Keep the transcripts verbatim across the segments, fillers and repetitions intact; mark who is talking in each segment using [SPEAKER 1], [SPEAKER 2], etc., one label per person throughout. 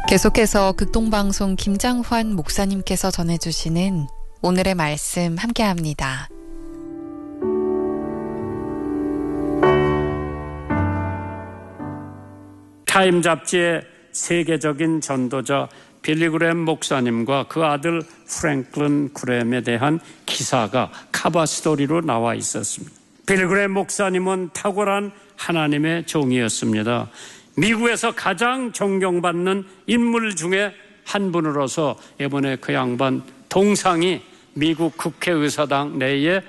[SPEAKER 1] 계속해서 극동방송 김장환 목사님께서 전해주시는 오늘의 말씀 함께합니다.
[SPEAKER 2] 타임 잡지의 세계적인 전도자 빌리 그램 목사님과 그 아들 프랭클린 그램에 대한 기사가 카바 스토리로 나와 있었습니다. 빌리 그램 목사님은 탁월한 하나님의 종이었습니다. 미국에서 가장 존경받는 인물 중에 한 분으로서 이번에 그 양반 동상이 미국 국회의사당 내에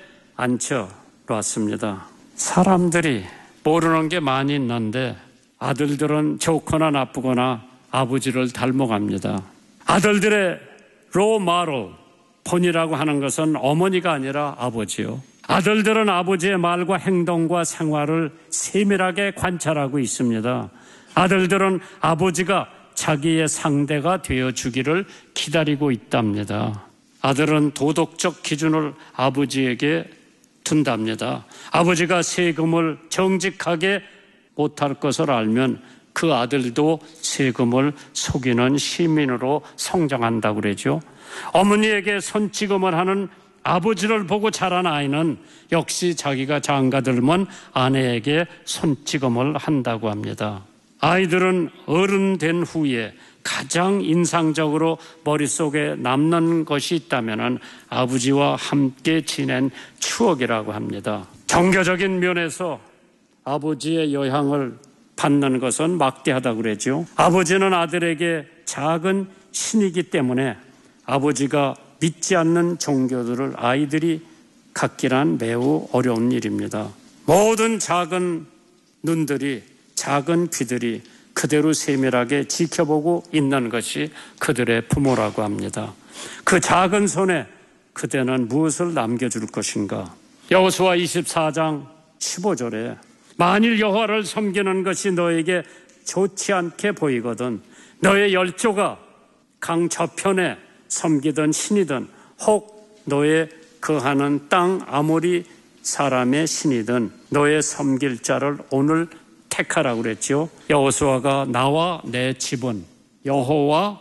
[SPEAKER 2] 앉혀놨습니다. 사람들이 모르는 게 많이 있는데 아들들은 좋거나 나쁘거나 아버지를 닮아갑니다. 아들들의 로 마로 본이라고 하는 것은 어머니가 아니라 아버지요. 아들들은 아버지의 말과 행동과 생활을 세밀하게 관찰하고 있습니다. 아들들은 아버지가 자기의 상대가 되어주기를 기다리고 있답니다. 아들은 도덕적 기준을 아버지에게 둔답니다. 아버지가 세금을 정직하게 못할 것을 알면 그 아들도 세금을 속이는 시민으로 성장한다고 그러죠. 어머니에게 손찌검을 하는 아버지를 보고 자란 아이는 역시 자기가 장가들면 아내에게 손찌검을 한다고 합니다. 아이들은 어른 된 후에 가장 인상적으로 머릿속에 남는 것이 있다면 아버지와 함께 지낸 추억이라고 합니다. 종교적인 면에서 아버지의 영향을 받는 것은 막대하다고 그러죠. 아버지는 아들에게 작은 신이기 때문에 아버지가 믿지 않는 종교들을 아이들이 갖기란 매우 어려운 일입니다. 모든 작은 눈들이, 작은 귀들이 그대로 세밀하게 지켜보고 있는 것이 그들의 부모라고 합니다. 그 작은 손에 그대는 무엇을 남겨줄 것인가? 여호수아 이십사 장 십오 절에 만일 여호와를 섬기는 것이 너에게 좋지 않게 보이거든 너의 열조가 강 저편에 섬기던 신이든 혹 너의 거하는 땅 아모리 사람의 신이든 너의 섬길 자를 오늘 택하라고 그랬죠. 여호수아가 나와 내 집은 여호와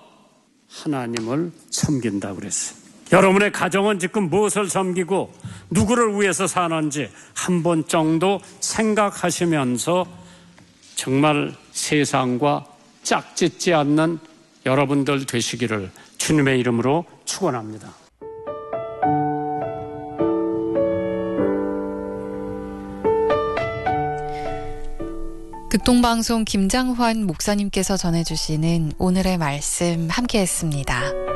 [SPEAKER 2] 하나님을 섬긴다고 그랬어요. 여러분의 가정은 지금 무엇을 섬기고 누구를 위해서 사는지 한 번 정도 생각하시면서 정말 세상과 짝짓지 않는 여러분들 되시기를 주님의 이름으로 축원합니다.
[SPEAKER 1] 극동방송 김장환 목사님께서 전해주시는 오늘의 말씀 함께했습니다.